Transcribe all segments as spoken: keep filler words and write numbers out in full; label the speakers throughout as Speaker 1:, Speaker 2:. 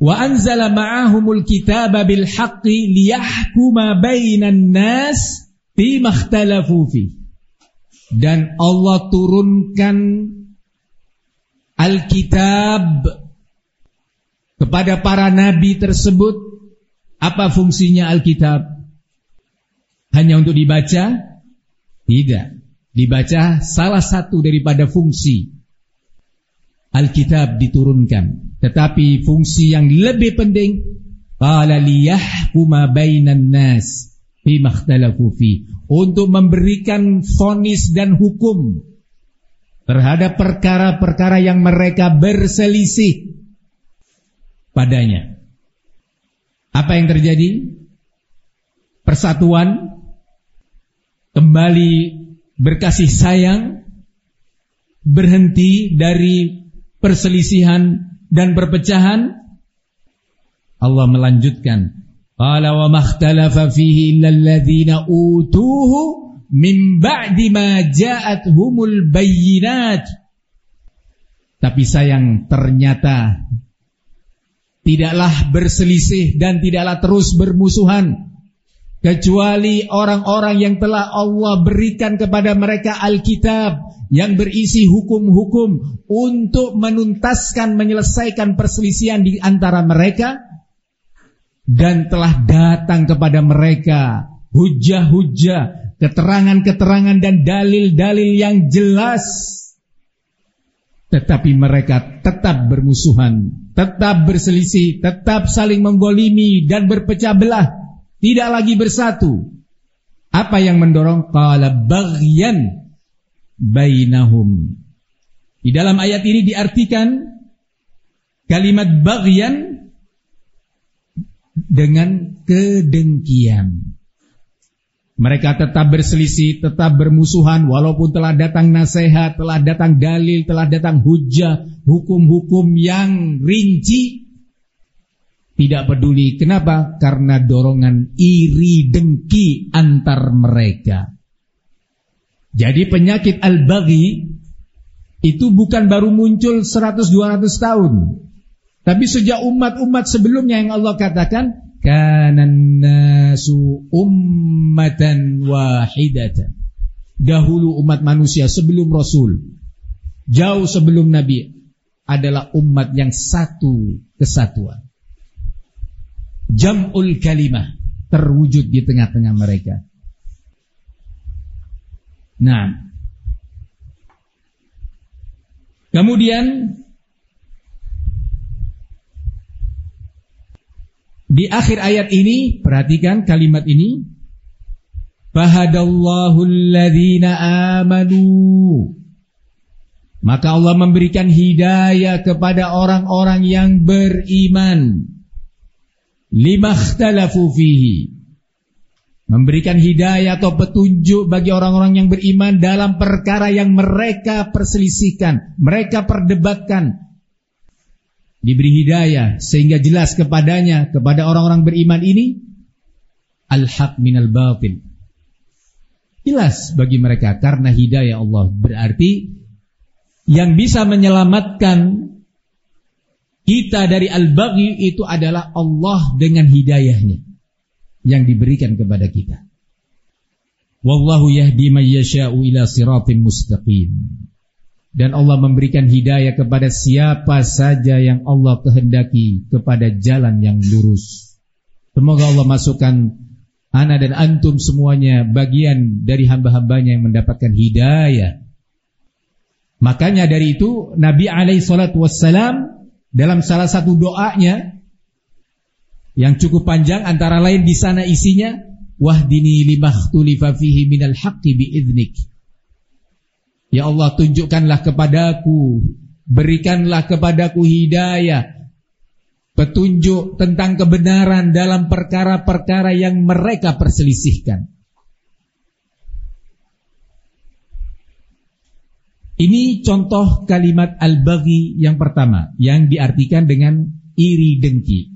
Speaker 1: Wa anzala ma'ahumul kitaba bil haqqi liyahkuma bainan nas fima ikhtalafu fi. Dan Allah turunkan Alkitab kepada para nabi tersebut. Apa fungsinya Alkitab? Hanya untuk dibaca? Tidak. Dibaca salah satu daripada fungsi Alkitab diturunkan. Tetapi fungsi yang lebih penting, qala liyahkuma bainan nas fima ikhtalafu fi, untuk memberikan vonis dan hukum terhadap perkara-perkara yang mereka berselisih padanya. Apa yang terjadi? Persatuan, kembali berkasih sayang, berhenti dari perselisihan dan perpecahan. Allah melanjutkan, qala wa makhtalafa fihi illa alladhina utuhu min ba'di ma ja'athumul bayyinat. Tapi sayang, ternyata tidaklah berselisih dan tidaklah terus bermusuhan kecuali orang-orang yang telah Allah berikan kepada mereka Alkitab yang berisi hukum-hukum untuk menuntaskan, menyelesaikan perselisihan di antara mereka, dan telah datang kepada mereka hujah-hujah, keterangan-keterangan dan dalil-dalil yang jelas. Tetapi mereka tetap bermusuhan, tetap berselisih, tetap saling menggolimi dan berpecah belah, tidak lagi bersatu. Apa yang mendorong? Qala baghyan bainahum. Di dalam ayat ini diartikan kalimat baghyan dengan kedengkian. Mereka tetap berselisih, tetap bermusuhan, walaupun telah datang nasihat, telah datang dalil, telah datang hujah, hukum-hukum yang rinci. Tidak peduli. Kenapa? Karena dorongan iri dengki antar mereka. Jadi penyakit al-baghi itu bukan baru muncul seratus dua ratus tahun. Tapi sejak umat-umat sebelumnya yang Allah katakan, kanan nasu ummatan wahidatan. Dahulu umat manusia sebelum Rasul, jauh sebelum Nabi, adalah umat yang satu kesatuan. Jam'ul kalimah terwujud di tengah-tengah mereka. Nah, kemudian di akhir ayat ini, perhatikan kalimat ini, fahadallahu alladhina amanu. Maka Allah memberikan hidayah kepada orang-orang yang beriman. Limakhtalafu fihi. Memberikan hidayah atau petunjuk bagi orang-orang yang beriman dalam perkara yang mereka perselisihkan, mereka perdebatkan. Diberi hidayah sehingga jelas kepadanya, kepada orang-orang beriman ini, al-haq minal batil. Jelas bagi mereka karena hidayah Allah. Berarti yang bisa menyelamatkan kita dari al-baghi itu adalah Allah dengan hidayahnya yang diberikan kepada kita. Wallahu yahdi man yasha'u ila siratin mustaqim. Dan Allah memberikan hidayah kepada siapa saja yang Allah kehendaki kepada jalan yang lurus. Semoga Allah masukkan ana dan antum semuanya bagian dari hamba-hambanya yang mendapatkan hidayah. Makanya dari itu Nabi alaihi salatu wassalam dalam salah satu doanya yang cukup panjang, antara lain di sana isinya, wahdini limakhtulifa fihi minal haqqi biiznik. Ya Allah, tunjukkanlah kepadaku, berikanlah kepadaku hidayah, petunjuk tentang kebenaran dalam perkara-perkara yang mereka perselisihkan. Ini contoh kalimat al-baghi yang pertama, yang diartikan dengan iri dengki.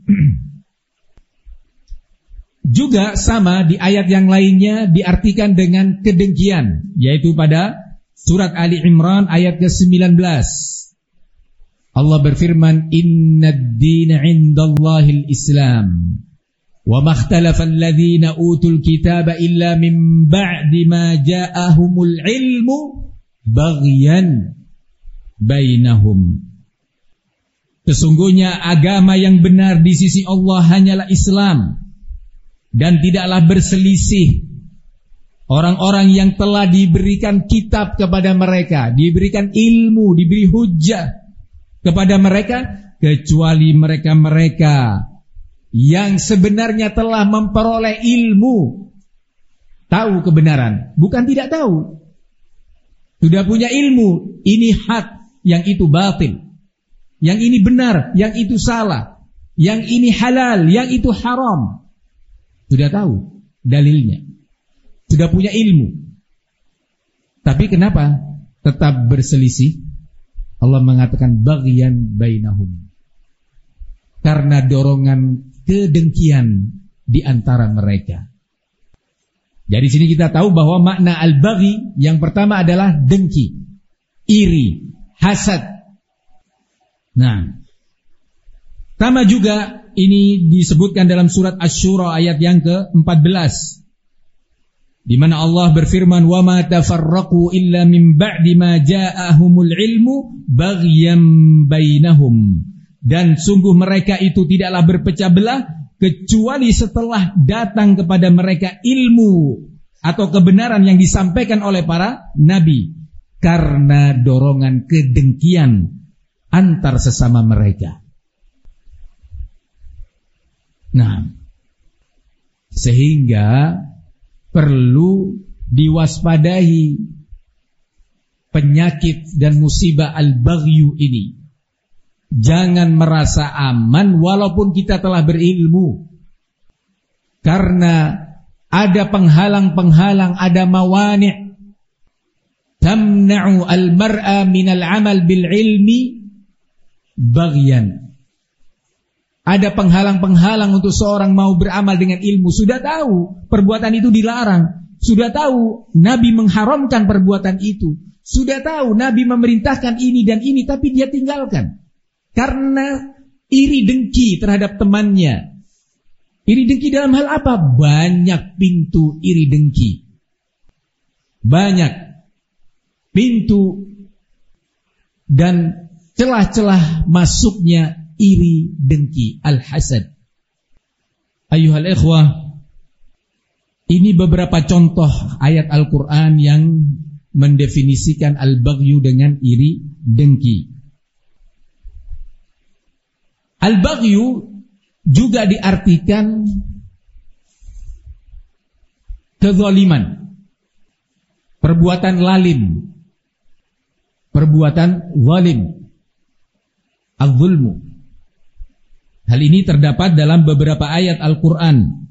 Speaker 1: Juga sama di ayat yang lainnya diartikan dengan kedengkian, yaitu pada surat Ali Imran ayat ke sembilan belas. Allah berfirman, "Innad dina 'indallahil Islam, wa ma ikhtalafa alladhina utul kitaba illa min ba'di ma ja'ahumul ilmu baghyan bainahum." Sesungguhnya agama yang benar di sisi Allah hanyalah Islam, dan tidaklah berselisih orang-orang yang telah diberikan kitab kepada mereka, diberikan ilmu, diberi hujjah kepada mereka, kecuali mereka-mereka yang sebenarnya telah memperoleh ilmu, tahu kebenaran, bukan tidak tahu, sudah punya ilmu, ini hak, yang itu batil, yang ini benar, yang itu salah, yang ini halal, yang itu haram, sudah tahu dalilnya, sudah punya ilmu. Tapi kenapa tetap berselisih? Allah mengatakan baghyan bainahum, karena dorongan kedengkian di antara mereka. Dari sini kita tahu bahwa makna al-baghi yang pertama adalah dengki, iri, hasad. Nah, sama juga ini disebutkan dalam surat Asy-Syura ayat yang ke empat belas, di mana Allah berfirman, "Wa ma tafarraqu illa min ba'di ma ja'ahumul ilmu baghyan bainahum." Dan sungguh mereka itu tidaklah berpecah belah kecuali setelah datang kepada mereka ilmu atau kebenaran yang disampaikan oleh para nabi, karena dorongan kedengkian antar sesama mereka. Nah, sehingga perlu diwaspadai penyakit dan musibah al-baghyu ini. Jangan merasa aman walaupun kita telah berilmu, karena ada penghalang-penghalang, ada mawani' tamna'u al-mar'a minal amal bil ilmi baghyan. Ada penghalang-penghalang untuk seorang mau beramal dengan ilmu. Sudah tahu perbuatan itu dilarang, sudah tahu Nabi mengharamkan perbuatan itu, sudah tahu Nabi memerintahkan ini dan ini, tapi dia tinggalkan karena iri dengki terhadap temannya. Iri dengki dalam hal apa? Banyak pintu iri dengki, banyak pintu dan celah-celah masuknya iri dengki, al-hasad. Ayyuhal ikhwah, ini beberapa contoh ayat Al-Quran yang mendefinisikan al-baghyu dengan iri dengki. Al-baghyu juga diartikan kezaliman, perbuatan lalim, perbuatan zalim, al-zulmu. Hal ini terdapat dalam beberapa ayat Al-Quran.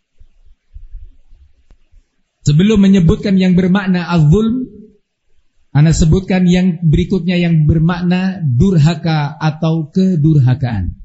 Speaker 1: Sebelum menyebutkan yang bermakna az-zulm, ana sebutkan yang berikutnya yang bermakna durhaka atau kedurhakaan.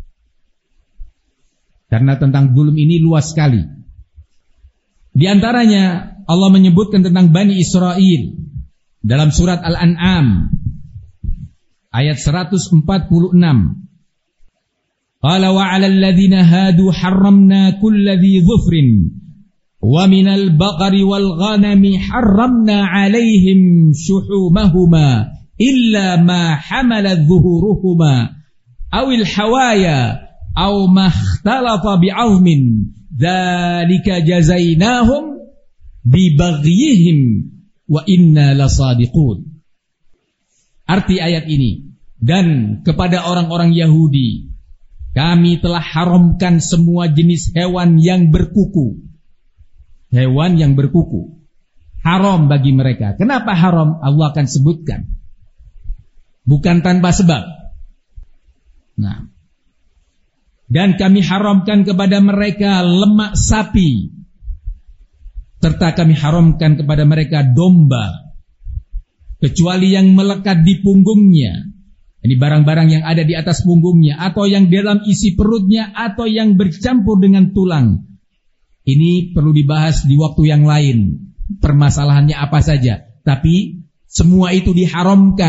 Speaker 1: Karena tentang zulm ini luas sekali. Di antaranya Allah menyebutkan tentang Bani Israel dalam surat Al-An'am ayat seratus empat puluh enam. Qala wa 'alal ladzina hadu harramna kulli dzi dhufrin wa minal baqari wal ghanami harramna 'alaihim shuhumahuma illa ma hamalat dhuhuruhuma awil hawaya aw ma ikhtalafa bi'azmin dzalika jazainahum bi baghyihim wa inna lasadiqun. Arti ayat ini, dan kepada orang-orang Yahudi kami telah haramkan semua jenis hewan yang berkuku. Hewan yang berkuku haram bagi mereka. Kenapa haram? Allah akan sebutkan, bukan tanpa sebab. Nah, dan kami haramkan kepada mereka lemak sapi, serta kami haramkan kepada mereka domba, kecuali yang melekat di punggungnya. Ini barang-barang yang ada di atas punggungnya, atau yang dalam isi perutnya, atau yang bercampur dengan tulang. Ini perlu dibahas di waktu yang lain, permasalahannya apa saja. Tapi semua itu diharamkan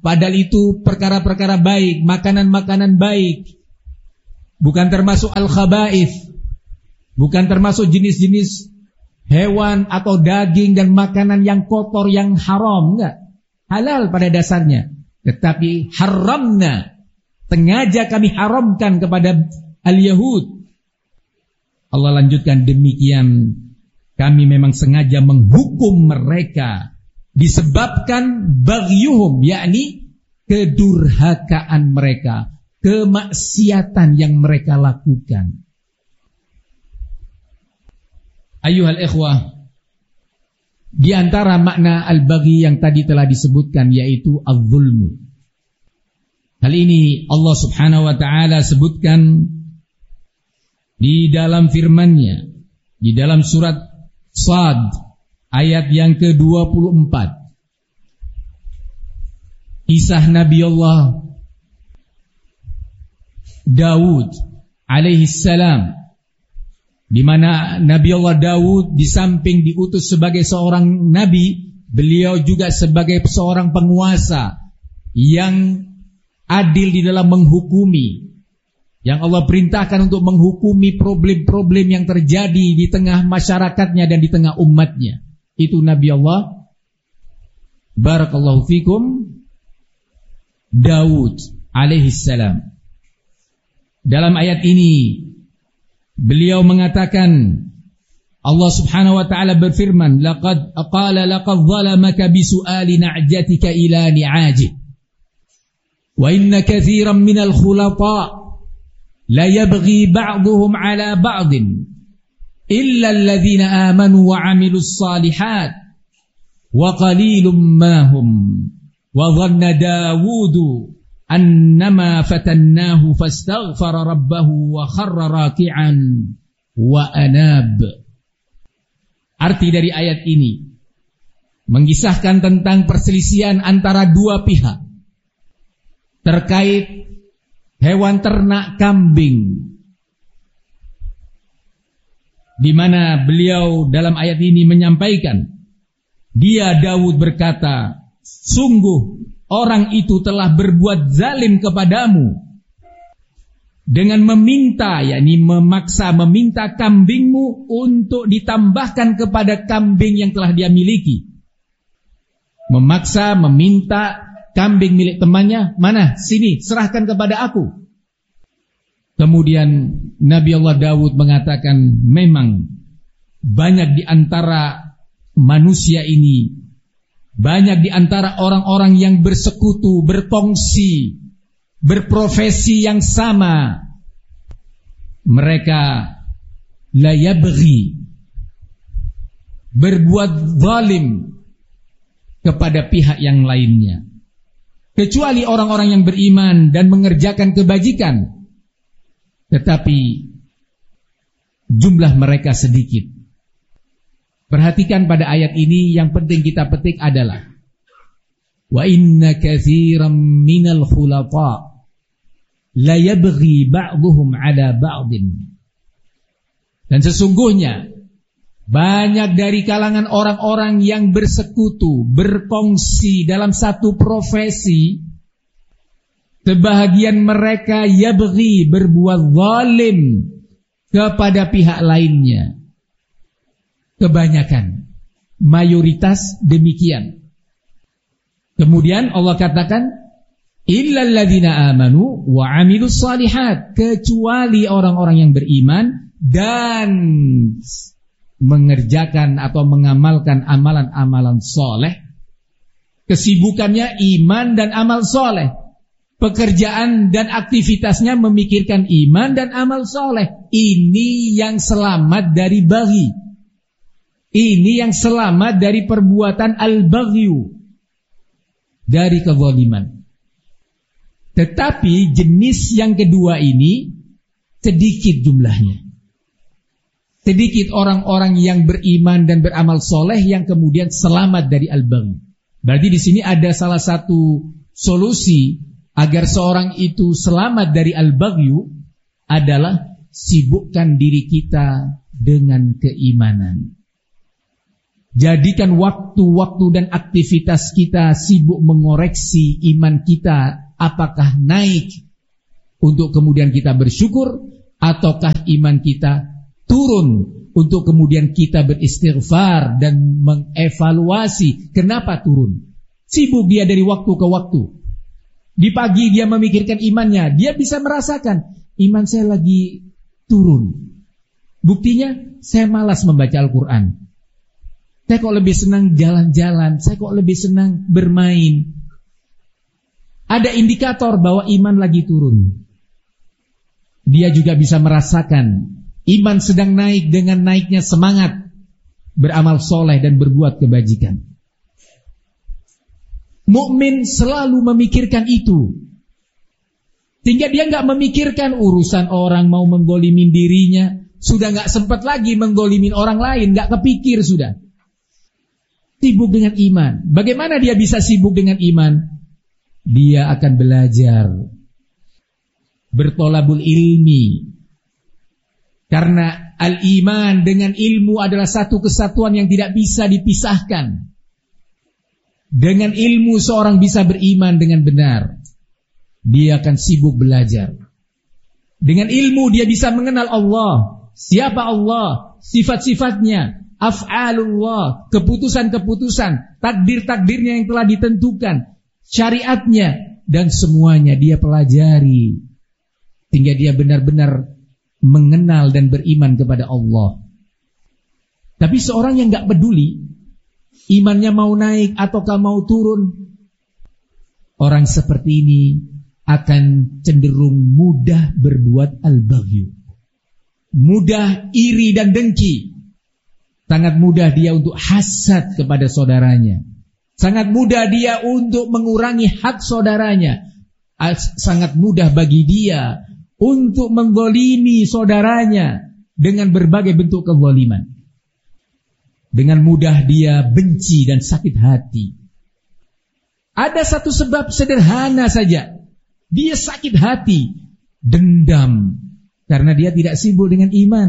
Speaker 1: padahal itu perkara-perkara baik, makanan-makanan baik. Bukan termasuk al-khaba'ith, bukan termasuk jenis-jenis hewan atau daging dan makanan yang kotor, yang haram, enggak. Halal pada dasarnya. Tetapi haramna, sengaja kami haramkan kepada al-Yahud. Allah lanjutkan, demikian kami memang sengaja menghukum mereka disebabkan baghyuhum, yakni kedurhakaan mereka, kemaksiatan yang mereka lakukan. Ayyuhal ikhwah, di antara makna al-baghi yang tadi telah disebutkan yaitu az-zulmu. Hal ini Allah Subhanahu wa taala sebutkan di dalam firman-Nya di dalam surat Shad ayat yang ke dua puluh empat. Kisah Nabi Allah Daud alaihi salam, di mana Nabi Allah Daud di samping diutus sebagai seorang nabi, beliau juga sebagai seorang penguasa yang adil di dalam menghukumi, yang Allah perintahkan untuk menghukumi problem-problem yang terjadi di tengah masyarakatnya dan di tengah umatnya. Itu Nabi Allah barakallahu fikum Daud alaihi salam. Dalam ayat ini beliau mengatakan, Allah Subhanahu wa taala berfirman, laqad qala laqad zalamaka bisu'ali na'jatika ila ni'ajih wa inna katsiran minal khulata la yabghi ba'duhum 'ala ba'din illa alladhina amanu wa 'amilus salihat wa qalilum ma hum wa dhanna Dawudu annama fatannahu fastaghfara rabbahu wa kharra raki'an wa anab. Arti dari ayat ini mengisahkan tentang perselisihan antara dua pihak terkait hewan ternak kambing, di mana beliau dalam ayat ini menyampaikan, dia Daud berkata, sungguh orang itu telah berbuat zalim kepadamu dengan meminta, yakni memaksa meminta kambingmu untuk ditambahkan kepada kambing yang telah dia miliki. Memaksa meminta kambing milik temannya, mana, sini, serahkan kepada aku. Kemudian Nabi Allah Daud mengatakan, memang banyak di antara manusia ini, banyak di antara orang-orang yang bersekutu, berkongsi, berprofesi yang sama, mereka la yabghi, berbuat zalim kepada pihak yang lainnya, kecuali orang-orang yang beriman dan mengerjakan kebajikan, tetapi jumlah mereka sedikit. Perhatikan pada ayat ini, yang penting kita petik adalah wa inna katsiran minal khulata la yabghi ba'dhum 'ala ba'din. Dan sesungguhnya banyak dari kalangan orang-orang yang bersekutu, berkongsi dalam satu profesi, sebahagian mereka yabghi, berbuat zalim kepada pihak lainnya. Kebanyakan, mayoritas demikian. Kemudian Allah katakan, illal ladzina amanu wa 'amilus shalihat, kecuali orang-orang yang beriman dan mengerjakan atau mengamalkan amalan-amalan soleh. Kesibukannya iman dan amal soleh, pekerjaan dan aktivitasnya memikirkan iman dan amal soleh. Ini yang selamat dari baghi, ini yang selamat dari perbuatan al-baghyu, dari kezaliman. Tetapi jenis yang kedua ini sedikit jumlahnya. Sedikit orang-orang yang beriman dan beramal soleh yang kemudian selamat dari al-baghyu. Berarti di sini ada salah satu solusi agar seorang itu selamat dari al-baghyu adalah sibukkan diri kita dengan keimanan. Jadikan waktu-waktu dan aktivitas kita sibuk mengoreksi iman kita, apakah naik untuk kemudian kita bersyukur, ataukah iman kita turun untuk kemudian kita beristighfar dan mengevaluasi kenapa turun. Sibuk dia dari waktu ke waktu. Di pagi dia memikirkan imannya, dia bisa merasakan iman saya lagi turun. Buktinya saya malas membaca Al-Quran. Saya kok lebih senang jalan-jalan, saya kok lebih senang bermain. Ada indikator bahwa iman lagi turun. Dia juga bisa merasakan iman sedang naik dengan naiknya semangat beramal soleh dan berbuat kebajikan. Mukmin selalu memikirkan itu, sehingga dia nggak memikirkan urusan orang mau menggolimin dirinya. Sudah nggak sempat lagi menggolimin orang lain, nggak kepikir sudah. Sibuk dengan iman. Bagaimana dia bisa sibuk dengan iman? Dia akan belajar, bertolabul ilmi. Karena al-iman dengan ilmu adalah satu kesatuan yang tidak bisa dipisahkan. Dengan ilmu seorang bisa beriman dengan benar. Dia akan sibuk belajar. Dengan ilmu dia bisa mengenal Allah. Siapa Allah? Sifat-sifatnya. Af'alullah, keputusan-keputusan, takdir-takdirnya yang telah ditentukan, syariatnya, dan semuanya dia pelajari sehingga dia benar-benar mengenal dan beriman kepada Allah. Tapi seorang yang gak peduli imannya mau naik ataukah mau turun, orang seperti ini akan cenderung mudah berbuat al-baghyu, mudah iri dan dengki. Sangat mudah dia untuk hasad kepada saudaranya. Sangat mudah dia untuk mengurangi hak saudaranya. Sangat mudah bagi dia untuk menggolimi saudaranya dengan berbagai bentuk kezaliman. Dengan mudah dia benci dan sakit hati. Ada satu sebab sederhana saja. Dia sakit hati, dendam, karena dia tidak sibuk dengan iman.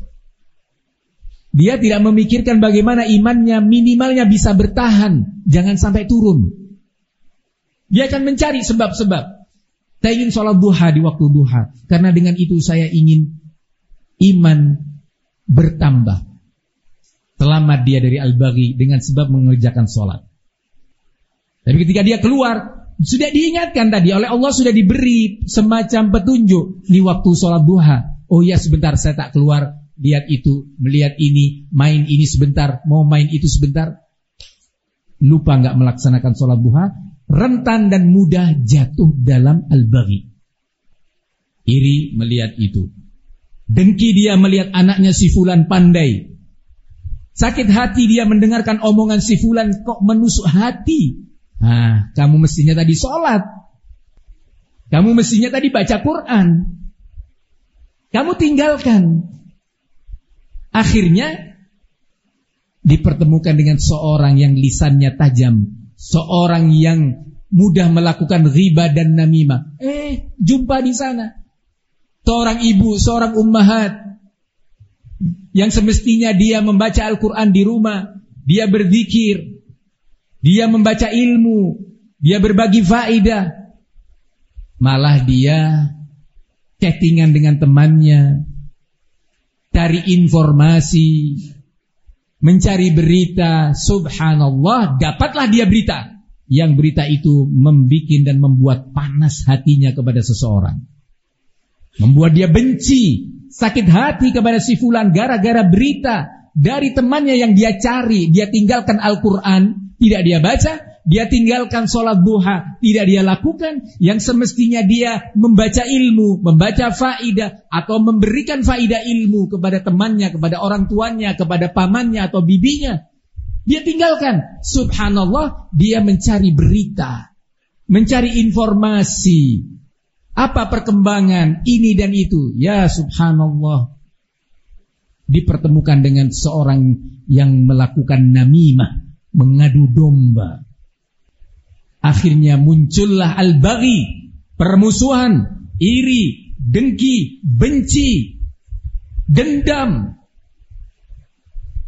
Speaker 1: Dia tidak memikirkan bagaimana imannya minimalnya bisa bertahan, jangan sampai turun. Dia akan mencari sebab-sebab. Saya ingin sholat duha di waktu duha, karena dengan itu saya ingin iman bertambah. Selamat dia dari al-baghi dengan sebab mengerjakan sholat. Tapi ketika dia keluar, sudah diingatkan tadi oleh Allah, sudah diberi semacam petunjuk di waktu sholat duha. Oh ya, sebentar saya tak keluar. Lihat itu, melihat ini, main ini sebentar, mau main itu sebentar. Lupa gak melaksanakan sholat duha, rentan dan mudah jatuh dalam al-baghi. Iri melihat itu. Dengki dia melihat anaknya si fulan pandai. Sakit hati dia mendengarkan omongan si fulan kok menusuk hati. Nah, kamu mestinya tadi sholat. Kamu mestinya tadi baca Quran. Kamu tinggalkan. Akhirnya dipertemukan dengan seorang yang lisannya tajam, seorang yang mudah melakukan riba dan namimah. Eh, jumpa di sana seorang ibu, seorang ummahat yang semestinya dia membaca Al-Quran di rumah, dia berzikir, dia membaca ilmu, dia berbagi faedah, malah dia chattingan dengan temannya, cari informasi, mencari berita. Subhanallah, dapatlah dia berita. Yang berita itu membikin dan membuat panas hatinya kepada seseorang, membuat dia benci, sakit hati kepada si fulan gara-gara berita dari temannya yang dia cari. Dia tinggalkan Al-Quran, tidak dia baca. Dia tinggalkan sholat duha, tidak dia lakukan. Yang semestinya dia membaca ilmu, membaca faidah, atau memberikan faidah ilmu kepada temannya, kepada orang tuanya, kepada pamannya atau bibinya. Dia tinggalkan. Subhanallah, dia mencari berita, mencari informasi. Apa perkembangan ini dan itu. Ya subhanallah, dipertemukan dengan seorang yang melakukan namimah, mengadu domba. Akhirnya muncullah al-baghi, permusuhan, iri, dengki, benci, dendam.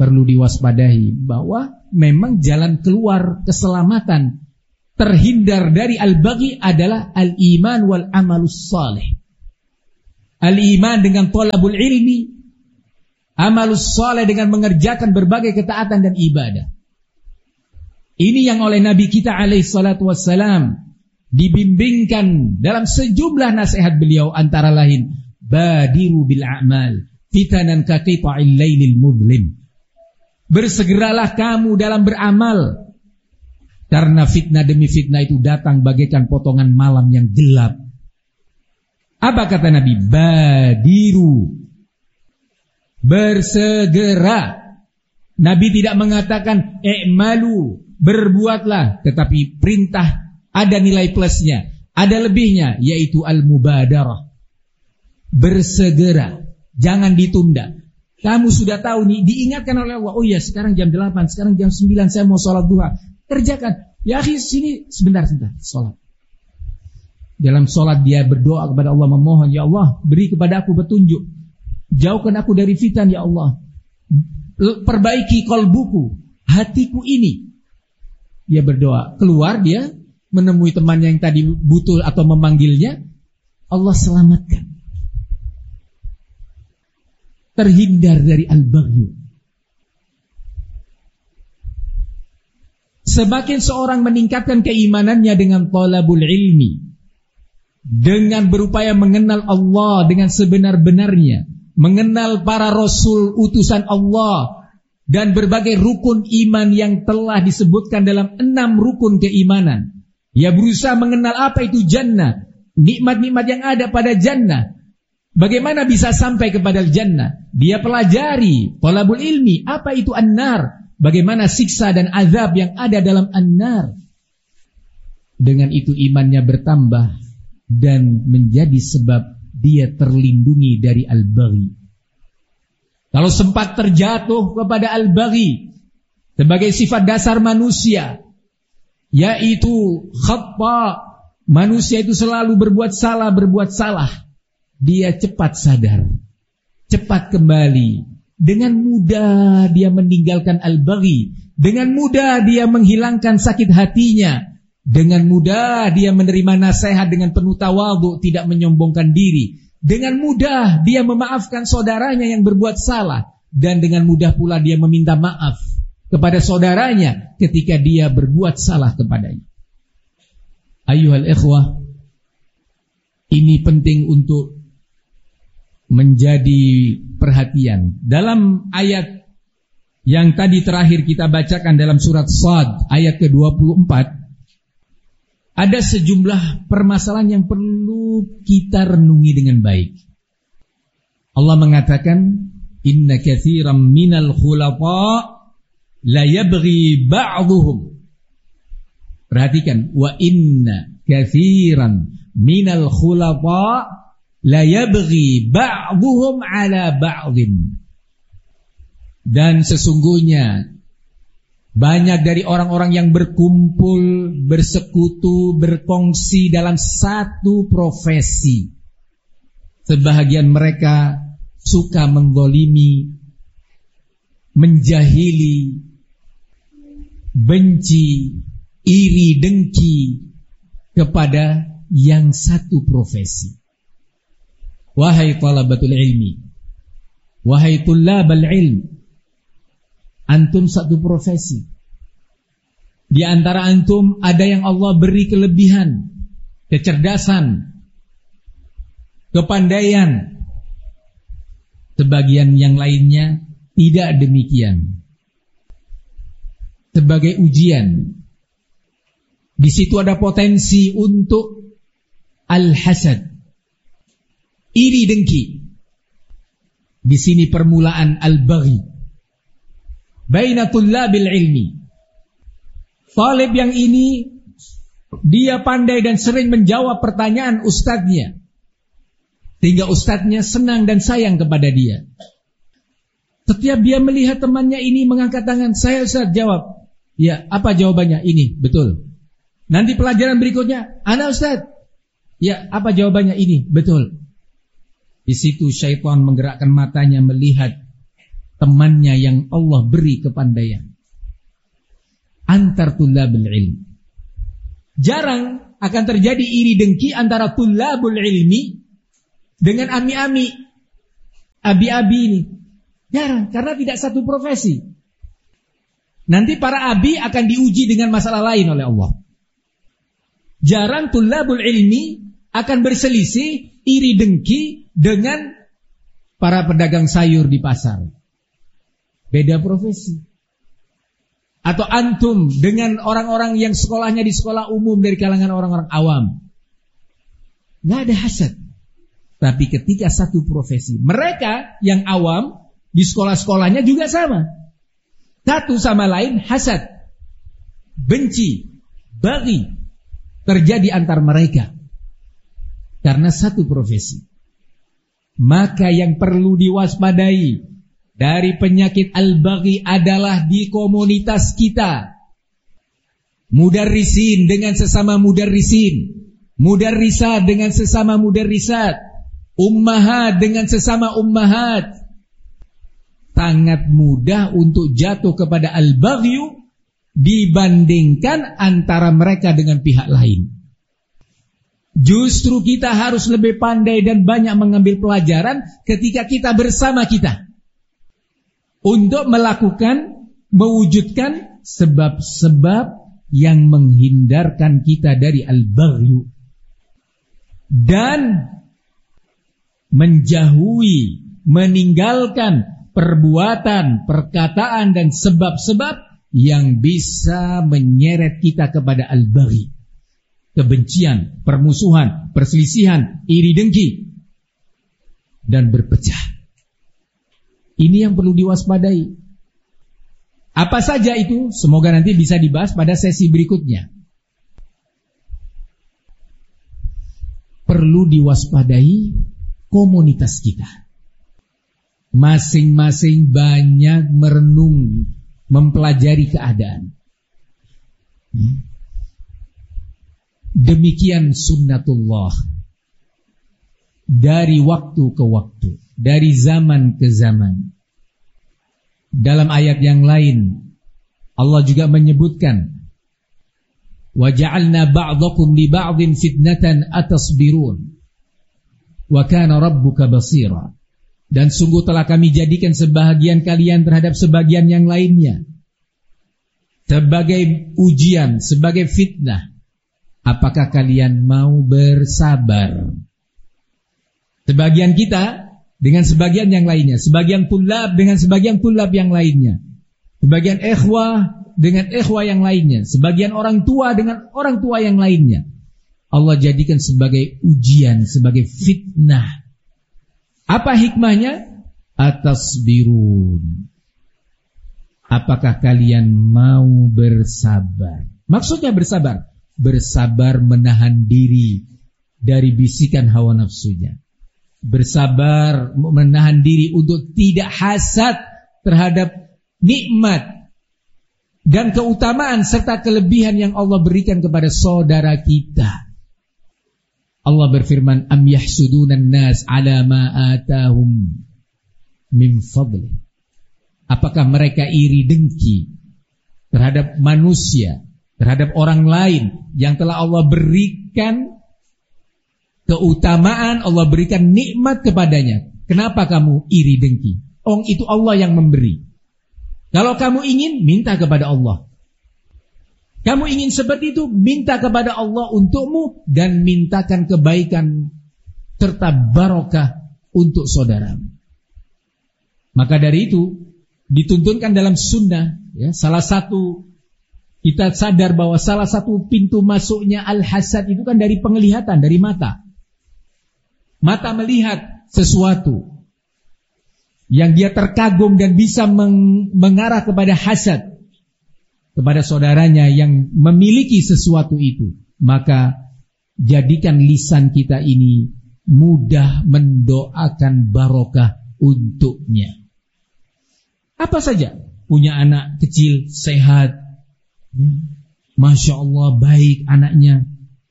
Speaker 1: perlu diwaspadai bahwa memang jalan keluar keselamatan terhindar dari al-baghi adalah al-iman wal amalus salih. Al-iman dengan thalabul ilmi, amalus salih dengan mengerjakan berbagai ketaatan dan ibadah. Ini yang oleh Nabi kita alaihi salatu wassalam dibimbingkan dalam sejumlah nasihat beliau, antara lain badiru bil a'mal fitanan ka qita'il lailil mudlim. Bersegeralah kamu dalam beramal, karena fitnah demi fitnah itu datang bagaikan potongan malam yang gelap. Apa kata Nabi? Badiru, bersegera. Nabi tidak mengatakan i'malu, berbuatlah, tetapi perintah ada nilai plusnya, ada lebihnya, yaitu al-mubadarah. Bersegera, jangan ditunda. Kamu sudah tahu nih, diingatkan oleh Allah, oh iya sekarang jam delapan, sekarang jam sembilan saya mau sholat duha. Kerjakan. Ya akhi, sini sebentar sebentar sholat. Dalam sholat dia berdoa kepada Allah, memohon, ya Allah beri kepada aku petunjuk, jauhkan aku dari fitan ya Allah, perbaiki kolbuku, hatiku ini. Dia berdoa, keluar dia menemui temannya yang tadi butuh atau memanggilnya, Allah selamatkan, terhindar dari al-baghyu. Semakin seorang meningkatkan keimanannya dengan thalabul ilmi, dengan berupaya mengenal Allah dengan sebenar-benarnya, mengenal para rasul utusan Allah, dan berbagai rukun iman yang telah disebutkan dalam enam rukun keimanan. Ia berusaha mengenal apa itu jannah, nikmat-nikmat yang ada pada jannah, bagaimana bisa sampai kepada jannah. Dia pelajari thalabul ilmi, apa itu an-nar, bagaimana siksa dan azab yang ada dalam an-nar. Dengan itu imannya bertambah dan menjadi sebab dia terlindungi dari al-baghi. Kalau sempat terjatuh kepada al-baghi sebagai sifat dasar manusia, yaitu khata, manusia itu selalu berbuat salah, berbuat salah, dia cepat sadar, cepat kembali. Dengan mudah dia meninggalkan al-baghi, dengan mudah dia menghilangkan sakit hatinya, dengan mudah dia menerima nasihat dengan penuh tawadhu, tidak menyombongkan diri. Dengan mudah dia memaafkan saudaranya yang berbuat salah, dan dengan mudah pula dia meminta maaf kepada saudaranya ketika dia berbuat salah kepadanya. Ayyuhal ikhwah, ini penting untuk menjadi perhatian. Dalam ayat yang tadi terakhir kita bacakan dalam surat Shad ayat ke dua puluh empat, ada sejumlah permasalahan yang perlu kita renungi dengan baik. Allah mengatakan, inna katsiran minal khulata la yabghi ba'dhuhum. Perhatikan, wa inna katsiran minal khulata la yabghi ba'dhuhum ala ba'dhin. Dan sesungguhnya banyak dari orang-orang yang berkumpul, bersekutu, berkongsi dalam satu profesi. Sebahagian mereka suka menggolimi, menjahili, benci, iri, dengki kepada yang satu profesi. Wahai talabatul ilmi, wahai tullabal ilm, antum satu profesi. Di antara antum ada yang Allah beri kelebihan, kecerdasan, kepandaian. Sebagian yang lainnya tidak demikian. Sebagai ujian, di situ ada potensi untuk al-hasad, iri dengki. Di sini permulaan al-baghi baina tullabil ilmi. Talib yang ini dia pandai dan sering menjawab pertanyaan ustadznya, sehingga ustadznya senang dan sayang kepada dia. Setiap dia melihat temannya ini mengangkat tangan, saya ustadz jawab, ya apa jawabannya? Ini betul. Nanti pelajaran berikutnya, ana ustadz, ya apa jawabannya? Ini betul. Di situ syaitan menggerakkan matanya melihat temannya yang Allah beri kepandaian. Antar tullabul ilmi. Jarang akan terjadi iri dengki antara tullabul ilmi dengan ami-ami, abi-abi ini. Jarang, karena tidak satu profesi. Nanti para abi akan diuji dengan masalah lain oleh Allah. Jarang tullabul ilmi akan berselisih iri dengki dengan para pedagang sayur di pasar. Beda profesi. Atau antum dengan orang-orang yang sekolahnya di sekolah umum dari kalangan orang-orang awam. Nggak ada hasad. Tapi ketika satu profesi, mereka yang awam di sekolah-sekolahnya juga sama. Satu sama lain hasad, benci, baghi terjadi antar mereka karena satu profesi. Maka yang perlu diwaspadai dari penyakit al-baghi adalah di komunitas kita. Mudarrisin dengan sesama mudarrisin, mudarrisat dengan sesama mudarrisat, ummahat dengan sesama ummahat. Sangat mudah untuk jatuh kepada al-baghyu dibandingkan antara mereka dengan pihak lain. Justru kita harus lebih pandai dan banyak mengambil pelajaran ketika kita bersama kita untuk melakukan, mewujudkan sebab-sebab yang menghindarkan kita dari al-baghyu dan menjauhi, meninggalkan perbuatan, perkataan dan sebab-sebab yang bisa menyeret kita kepada al-baghi, kebencian, permusuhan, perselisihan, iri dengki dan berpecah. Ini yang perlu diwaspadai. Apa saja itu? Semoga nanti bisa dibahas pada sesi berikutnya. Perlu diwaspadai komunitas kita. Masing-masing banyak merenung, mempelajari keadaan. Demikian sunnatullah. Dari waktu ke waktu, dari zaman ke zaman. Dalam ayat yang lain, Allah juga menyebutkan, وَجَعَلْنَا بَعْضَكُمْ لِبَعْضٍ فِتْنَةً أَتَصْبِرُونَ وَكَانَ رَبُّكَ بَصِيرًا. Dan sungguh telah kami jadikan sebahagian kalian terhadap sebagian yang lainnya sebagai ujian, sebagai fitnah. Apakah kalian mau bersabar? Sebagian kita dengan sebagian yang lainnya, sebagian tulab dengan sebagian tulab yang lainnya, sebagian ikhwah dengan ikhwah yang lainnya, sebagian orang tua dengan orang tua yang lainnya. Allah jadikan sebagai ujian, sebagai fitnah. Apa hikmahnya? Atasbirun. Apakah kalian mau bersabar? Maksudnya bersabar, bersabar menahan diri dari bisikan hawa nafsunya. Bersabar menahan diri untuk tidak hasad terhadap nikmat dan keutamaan serta kelebihan yang Allah berikan kepada saudara kita. Allah berfirman, am yahsudunan nas ala ma atahum min fadli. Apakah mereka iri dengki terhadap manusia, terhadap orang lain yang telah Allah berikan keutamaan, Allah berikan nikmat kepadanya. Kenapa kamu iri dengki? Oh, itu Allah yang memberi. Kalau kamu ingin, minta kepada Allah. Kamu ingin seperti itu, minta kepada Allah untukmu dan mintakan kebaikan serta barokah untuk saudaramu. Maka dari itu dituntunkan dalam sunnah, ya, salah satu kita sadar bahwa salah satu pintu masuknya al-hasad itu kan dari penglihatan, dari mata. Mata melihat sesuatu yang dia terkagum dan bisa meng- mengarah kepada hasad kepada saudaranya yang memiliki sesuatu itu. Maka jadikan lisan kita ini mudah mendoakan barokah untuknya. Apa saja, punya anak kecil sehat, Masya Allah baik anaknya.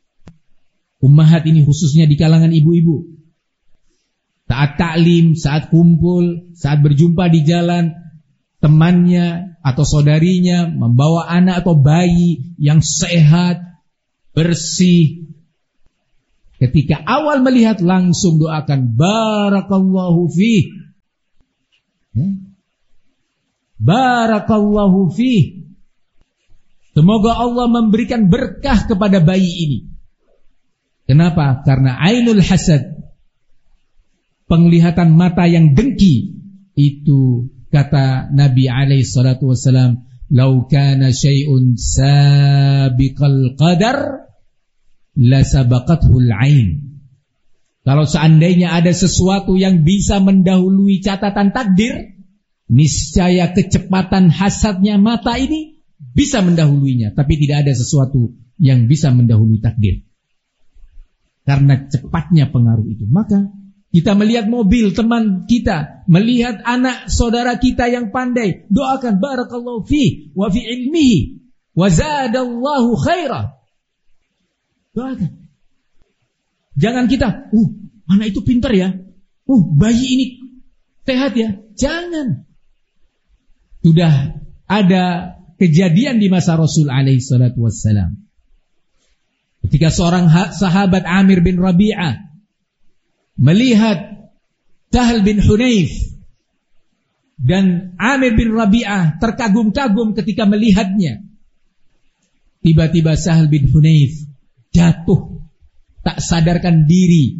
Speaker 1: Ummahat ini khususnya di kalangan ibu-ibu. Saat taklim, saat kumpul, saat berjumpa di jalan, temannya atau saudarinya membawa anak atau bayi yang sehat, bersih, ketika awal melihat langsung doakan barakallahu fih, ya. Barakallahu fih, semoga Allah memberikan berkah kepada bayi ini. Kenapa? Karena ainul hasad, penglihatan mata yang dengki, itu kata Nabi alaihi salatu wasalam, "Lau kana syai'un sabiqal qadar la sabaqathul ain." Kalau seandainya ada sesuatu yang bisa mendahului catatan takdir, niscaya kecepatan hasadnya mata ini bisa mendahuluinya, tapi tidak ada sesuatu yang bisa mendahului takdir. Karena cepatnya pengaruh itu. Maka kita melihat mobil teman kita, melihat anak saudara kita yang pandai, doakan barakallahu fi wa fi ilmihi wa zadallahu khaira. Doakan. Jangan kita, uh, anak itu pintar ya. Uh, bayi ini sehat ya. Jangan. Sudah ada kejadian di masa Rasul alaihi salatu wassalam. Ketika seorang sahabat Amir bin Rabi'ah melihat Sahal bin Hunayf, dan Amir bin Rabi'ah terkagum-kagum ketika melihatnya. Tiba-tiba Sahal bin Hunayf jatuh, tak sadarkan diri.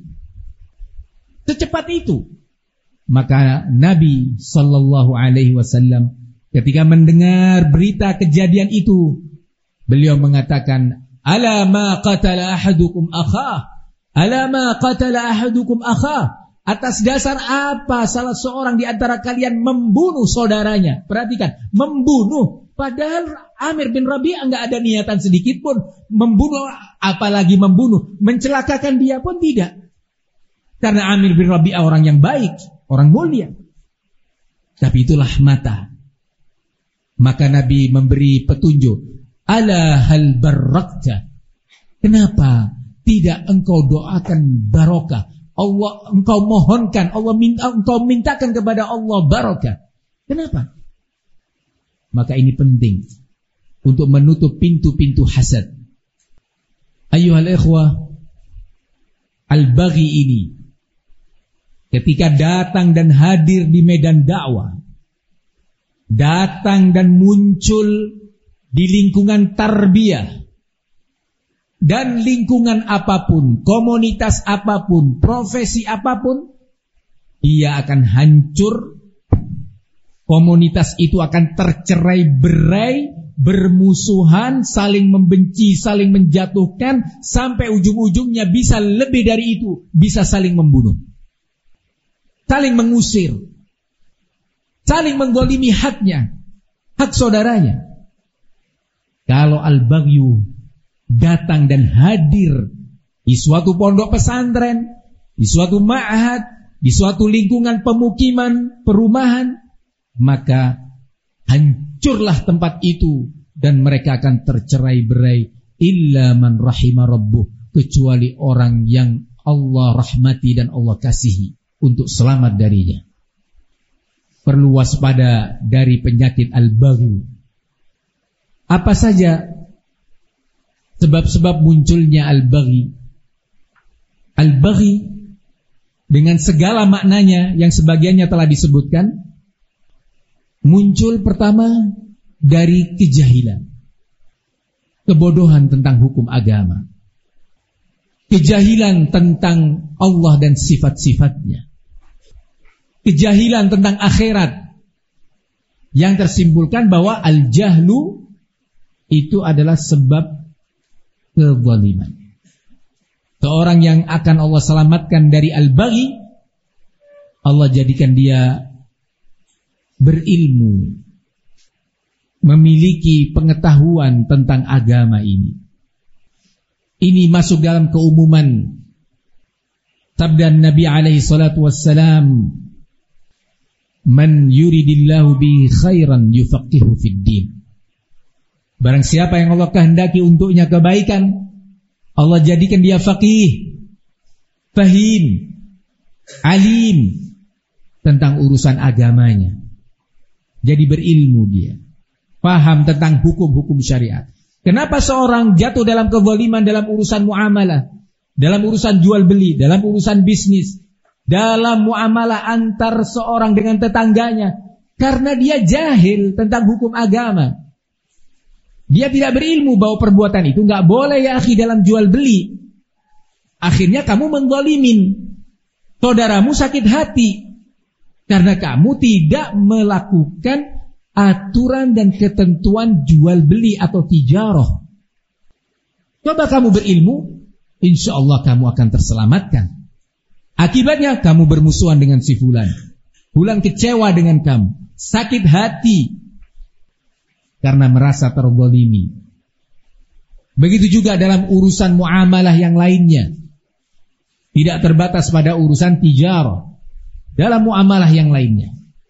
Speaker 1: Secepat itu. Maka Nabi sallallahu alaihi wasallam ketika mendengar berita kejadian itu, beliau mengatakan, "Ala ma qatala ahadukum akhah? Ala ma qatala ahadukum akhah?" Atas dasar apa salah seorang di antara kalian membunuh saudaranya? Perhatikan, membunuh. Padahal Amir bin Rabi'ah enggak ada niatan sedikit pun membunuh, apalagi membunuh, mencelakakan dia pun tidak. Karena Amir bin Rabi'ah orang yang baik, orang mulia. Tapi itulah mata. Maka Nabi memberi petunjuk, "Ala hal barakta?" Kenapa tidak engkau doakan barokah? Allah engkau mohonkan, Allah minta, engkau mintakan kepada Allah barakah. Kenapa? Maka ini penting untuk menutup pintu-pintu hasad. Ayyuhal ikhwah, al-baghi ini ketika datang dan hadir di medan dakwah, datang dan muncul di lingkungan tarbiyah dan lingkungan apapun, komunitas apapun, profesi apapun, ia akan hancur. Komunitas itu akan tercerai-berai, bermusuhan, saling membenci, saling menjatuhkan, sampai ujung-ujungnya bisa lebih dari itu, bisa saling membunuh, saling mengusir, saling menggolimi haknya, hak saudaranya. Kalau al-baghyu datang dan hadir di suatu pondok pesantren, di suatu ma'had, di suatu lingkungan pemukiman, perumahan, maka hancurlah tempat itu dan mereka akan tercerai-berai, illa man rahima rabbuh, kecuali orang yang Allah rahmati dan Allah kasihi untuk selamat darinya. Perlu waspada dari penyakit al-baghyu. Apa saja sebab-sebab munculnya al-baghi? Al-baghi dengan segala maknanya yang sebagiannya telah disebutkan, muncul pertama dari kejahilan, kebodohan tentang hukum agama, kejahilan tentang Allah dan sifat-sifatnya, kejahilan tentang akhirat, yang tersimpulkan bahwa al-jahlu itu adalah sebab kezaliman. Seorang yang akan Allah selamatkan dari al-baghi, Allah jadikan dia berilmu, memiliki pengetahuan tentang agama ini. Ini masuk dalam keumuman sabda Nabi alaihi salatu wassalam, "Man yuridillahu bihi khairan yufaqihu fid din." Barang siapa yang Allah kehendaki untuknya kebaikan, Allah jadikan dia faqih, fahim, alim tentang urusan agamanya. Jadi berilmu dia, paham tentang hukum-hukum syariat. Kenapa seorang jatuh dalam kezaliman dalam urusan muamalah, dalam urusan jual beli, dalam urusan bisnis, dalam muamalah antar seorang dengan tetangganya? Karena dia jahil tentang hukum agama. Dia tidak berilmu bahwa perbuatan itu nggak boleh ya akhi dalam jual beli. Akhirnya kamu menzalimin, saudaramu sakit hati karena kamu tidak melakukan aturan dan ketentuan jual beli atau tijarah. Coba kamu berilmu, insya Allah kamu akan terselamatkan. Akibatnya kamu bermusuhan dengan si fulan, fulan kecewa dengan kamu, sakit hati karena merasa terzalimi. Begitu juga dalam urusan muamalah yang lainnya. Tidak terbatas pada urusan tijarah, dalam muamalah yang lainnya.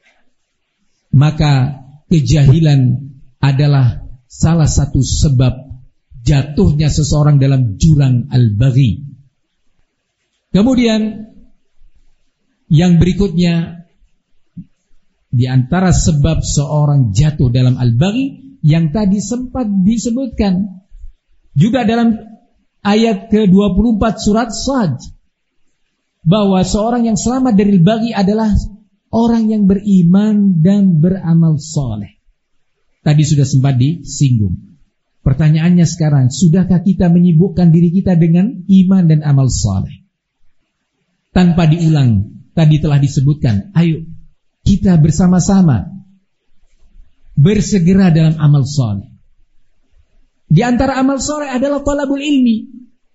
Speaker 1: Maka kejahilan adalah salah satu sebab jatuhnya seseorang dalam jurang al-baghi. Kemudian yang berikutnya, di antara sebab seorang jatuh dalam al-baghi yang tadi sempat disebutkan juga dalam ayat ke dua puluh empat surat Sad, bahwa seorang yang selamat dari al-baghi adalah orang yang beriman dan beramal soleh. Tadi sudah sempat disinggung. Pertanyaannya sekarang, sudahkah kita menyibukkan diri kita dengan iman dan amal soleh? Tanpa diulang, tadi telah disebutkan, ayo kita bersama-sama bersegera dalam amal soleh. Di antara amal soleh adalah talabul ilmi.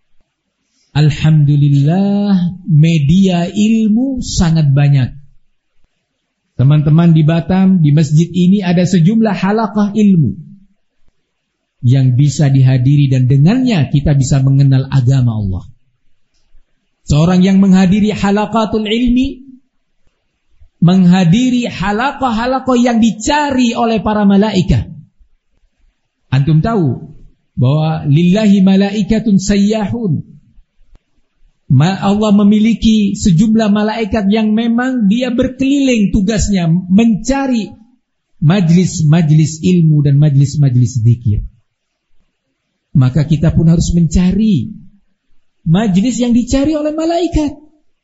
Speaker 1: Alhamdulillah, media ilmu sangat banyak. Teman-teman di Batam, di masjid ini ada sejumlah halaqah ilmu yang bisa dihadiri dan dengannya kita bisa mengenal agama Allah. Seorang yang menghadiri halaqatul ilmi, menghadiri halaqah-halaqah yang dicari oleh para malaikat. Antum tahu bahwa lillahi malaikatun sayyahun. Allah memiliki sejumlah malaikat yang memang dia berkeliling tugasnya mencari majlis-majlis ilmu dan majlis-majlis zikir. Maka kita pun harus mencari majlis yang dicari oleh malaikat.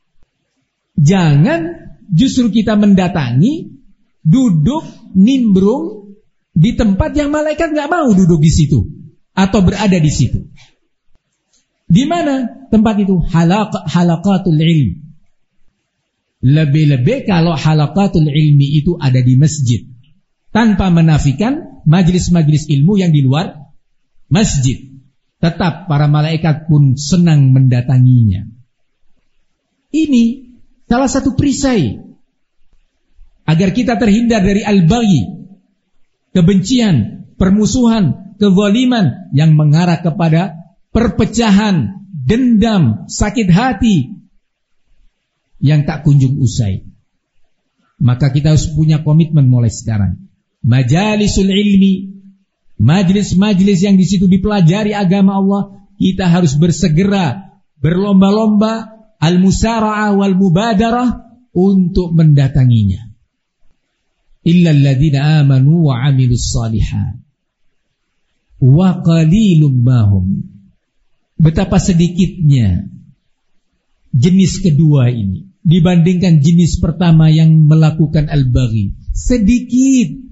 Speaker 1: Jangan justru kita mendatangi, duduk, nimbrung di tempat yang malaikat gak mau duduk di situ atau berada di situ. Di mana tempat itu? Halaq, halaqatul ilm. Lebih-lebih kalau halaqatul ilmi itu ada di masjid, tanpa menafikan majlis-majlis ilmu yang di luar masjid. Tetap para malaikat pun senang mendatanginya. Ini salah satu perisai agar kita terhindar dari al-baghi, kebencian, permusuhan, kezaliman yang mengarah kepada perpecahan, dendam, sakit hati yang tak kunjung usai. Maka kita harus punya komitmen mulai sekarang. Majalisul ilmi, majlis-majlis yang di situ dipelajari agama Allah, kita harus bersegera, berlomba-lomba, al-musara'ah wal mubadarah untuk mendatanginya. Illal ladzina amanu wa 'amilus shalihat wa qalilum mahum. Betapa sedikitnya jenis kedua ini dibandingkan jenis pertama yang melakukan al-baghi. Sedikit.